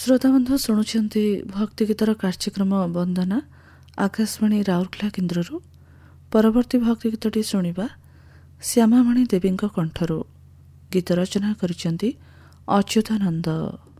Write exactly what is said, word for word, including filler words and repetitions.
ଶ୍ରୋତାବନ୍ଧୁ ଶୁଣୁଛନ୍ତି ଭକ୍ତି ଗୀତର କାର୍ଯ୍ୟକ୍ରମ ବନ୍ଦନା ଆକାଶବାଣୀ ରାଉରକେଲା କେନ୍ଦ୍ରରୁ। ପରବର୍ତ୍ତୀ ଭକ୍ତି ଗୀତଟି ଶୁଣିବା ଶ୍ୟାମାମଣି ଦେବୀଙ୍କ କଣ୍ଠରୁ। ଗୀତ ରଚନା କରିଛନ୍ତି ଅଚ୍ୟୁତାନନ୍ଦ।